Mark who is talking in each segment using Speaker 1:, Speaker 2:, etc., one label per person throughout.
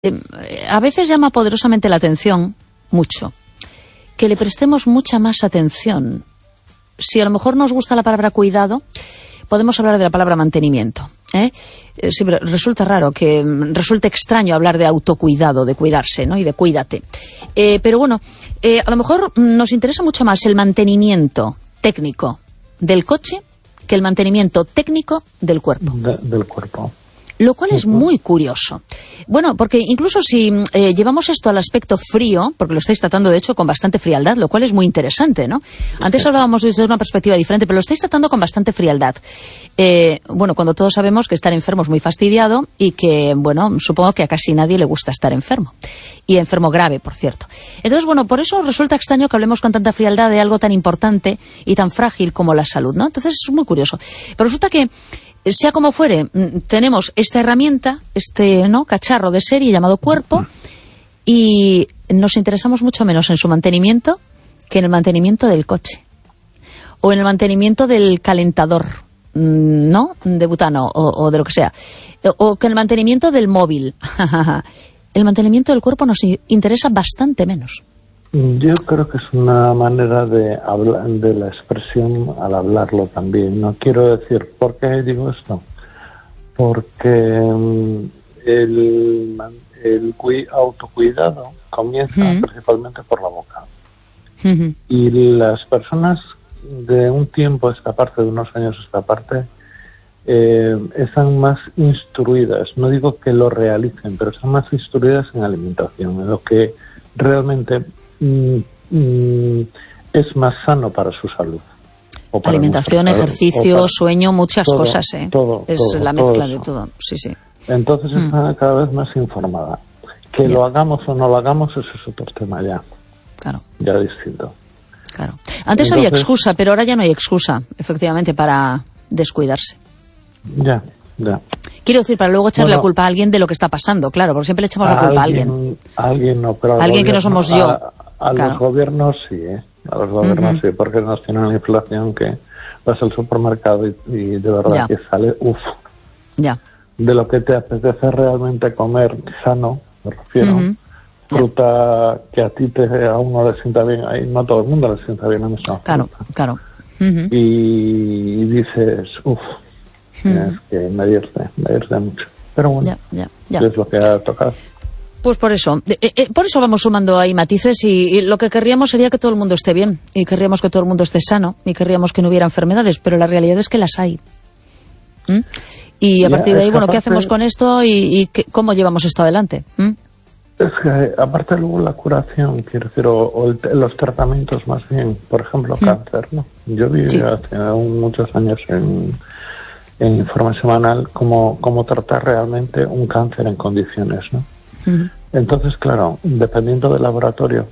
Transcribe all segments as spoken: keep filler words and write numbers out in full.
Speaker 1: Eh, a veces llama poderosamente la atención, mucho, que le prestemos mucha más atención. Si a lo mejor nos gusta la palabra cuidado, podemos hablar de la palabra mantenimiento. ¿eh? Eh, sí, pero resulta raro, que resulta extraño hablar de autocuidado, de cuidarse, ¿no? Y de cuídate. Eh, pero bueno, eh, a lo mejor nos interesa mucho más el mantenimiento técnico del coche que el mantenimiento técnico del cuerpo.
Speaker 2: De, del cuerpo.
Speaker 1: Lo cual es muy curioso. Bueno, porque incluso si eh, llevamos esto al aspecto frío, porque lo estáis tratando de hecho con bastante frialdad, lo cual es muy interesante, ¿no? Antes hablábamos desde una perspectiva diferente, pero lo estáis tratando con bastante frialdad. Eh, bueno, cuando todos sabemos que estar enfermo es muy fastidiado y que, bueno, supongo que a casi nadie le gusta estar enfermo. Y enfermo grave, por cierto. Entonces, bueno, por eso resulta extraño que hablemos con tanta frialdad de algo tan importante y tan frágil como la salud, ¿no? Entonces es muy curioso. Pero resulta que sea como fuere, tenemos esta herramienta, este no cacharro de serie llamado cuerpo, y nos interesamos mucho menos en su mantenimiento que en el mantenimiento del coche o en el mantenimiento del calentador, ¿no? De butano o, o de lo que sea, o que en el mantenimiento del móvil. El mantenimiento del cuerpo nos interesa bastante menos.
Speaker 2: Yo creo que es una manera de hablar de la expresión al hablarlo también. No quiero decir, ¿por qué digo esto? Porque um, el, el autocuidado comienza uh-huh. principalmente por la boca. Uh-huh. Y las personas de un tiempo a esta parte, de unos años a esta parte, eh, están más instruidas. No digo que lo realicen, pero están más instruidas en alimentación, en lo que realmente Mm, mm, es más sano para su salud. Para
Speaker 1: alimentación, ejercicio, para, sueño, muchas
Speaker 2: todo,
Speaker 1: cosas, ¿eh?
Speaker 2: Todo,
Speaker 1: es
Speaker 2: todo,
Speaker 1: la mezcla
Speaker 2: todo
Speaker 1: de todo, sí, sí.
Speaker 2: Entonces mm. está cada vez más informada. Que ya. Lo hagamos o no lo hagamos, eso es otro tema ya.
Speaker 1: Claro.
Speaker 2: Ya distinto.
Speaker 1: Claro. Antes Entonces, había excusa, pero ahora ya no hay excusa, efectivamente, para descuidarse.
Speaker 2: Ya, ya.
Speaker 1: Quiero decir, para luego echarle bueno, la culpa a alguien de lo que está pasando, claro, porque siempre le echamos la culpa
Speaker 2: alguien,
Speaker 1: a alguien.
Speaker 2: A alguien no, pero
Speaker 1: alguien que no somos yo.
Speaker 2: A, a
Speaker 1: claro.
Speaker 2: los gobiernos sí, ¿eh? A los gobiernos uh-huh. sí, porque nos tienen la inflación que vas al supermercado y, y de verdad ya. que sale, uff,
Speaker 1: ya.
Speaker 2: de lo que te apetece realmente comer sano, me refiero, uh-huh. fruta ya. que a ti te, a uno le sienta bien, ahí no a todo el mundo le sienta bien a esa
Speaker 1: Claro,
Speaker 2: fruta.
Speaker 1: claro. Uh-huh.
Speaker 2: Y, y dices, uff, tienes que medirte, medirte mucho. Pero bueno,
Speaker 1: ya, ya, ya.
Speaker 2: es lo que ha tocado.
Speaker 1: Pues por eso, eh, eh, por eso vamos sumando ahí matices y, y lo que querríamos sería que todo el mundo esté bien y querríamos que todo el mundo esté sano y querríamos que no hubiera enfermedades, pero la realidad es que las hay. ¿Mm? Y a ya, partir de ahí, bueno, ¿qué hacemos con esto y, y qué, cómo llevamos esto adelante? ¿Mm?
Speaker 2: Es que aparte luego la curación, quiero decir, o, o el, los tratamientos más bien, por ejemplo, ¿Mm? cáncer, ¿no? Yo vi sí. hace un, muchos años en, en Informe Semanal cómo, cómo tratar realmente un cáncer en condiciones, ¿no? Uh-huh. Entonces, claro, dependiendo del laboratorio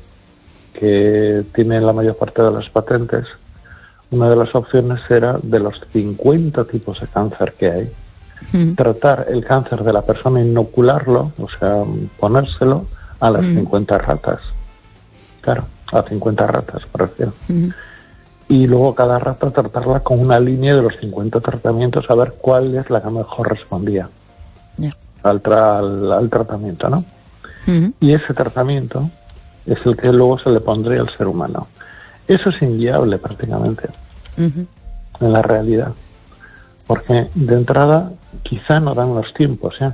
Speaker 2: que tiene la mayor parte de las patentes, una de las opciones era de los cincuenta tipos de cáncer que hay, uh-huh. tratar el cáncer de la persona, inocularlo, o sea, ponérselo a las uh-huh. cincuenta ratas. Claro, a cincuenta ratas, por ejemplo. Uh-huh. Y luego cada rata tratarla con una línea de los cincuenta tratamientos, a ver cuál es la que mejor respondía.
Speaker 1: Yeah.
Speaker 2: Al, tra- al, al tratamiento, ¿no? Uh-huh. Y ese tratamiento es el que luego se le pondría al ser humano. Eso es inviable prácticamente uh-huh. en la realidad, porque de entrada quizá no dan los tiempos, ¿eh?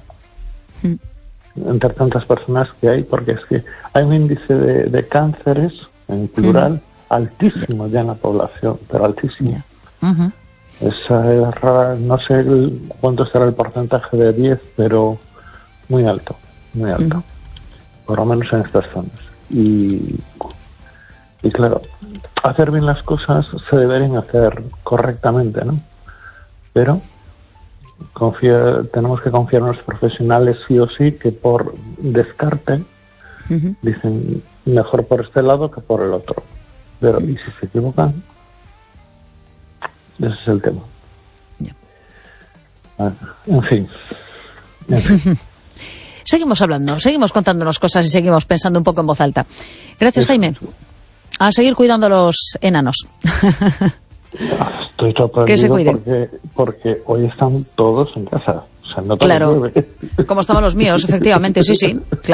Speaker 2: Uh-huh. Entre tantas personas que hay, porque es que hay un índice de, de cánceres en plural uh-huh. altísimo ya en la población, pero altísimo. Uh-huh. Esa es rara, no sé el, cuánto será el porcentaje de diez, pero muy alto, muy alto, uh-huh. por lo menos en estas zonas. Y, y claro, hacer bien las cosas se deberían hacer correctamente, ¿no? Pero confía, tenemos que confiar en los profesionales sí o sí, que por descarte uh-huh. dicen mejor por este lado que por el otro. Pero, ¿y si se equivocan? Ese es el tema.
Speaker 1: Yeah.
Speaker 2: Ah, en fin. En fin.
Speaker 1: Seguimos hablando, seguimos contándonos cosas y seguimos pensando un poco en voz alta. Gracias, es, Jaime. A seguir cuidando a los enanos.
Speaker 2: Estoy sorprendido
Speaker 1: que se cuiden.
Speaker 2: Porque, porque hoy están todos en casa. O sea, no
Speaker 1: claro, como estaban los míos, efectivamente, sí, sí. Claro.